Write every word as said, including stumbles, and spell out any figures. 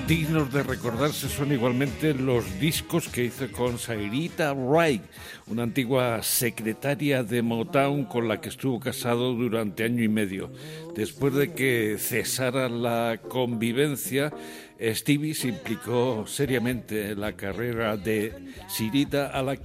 Dignos de recordarse son igualmente los discos que hizo con Sarita Wright, una antigua secretaria de Motown con la que estuvo casado durante año y medio. Después de que cesara la convivencia, Stevie se implicó seriamente en la carrera de Sarita, a la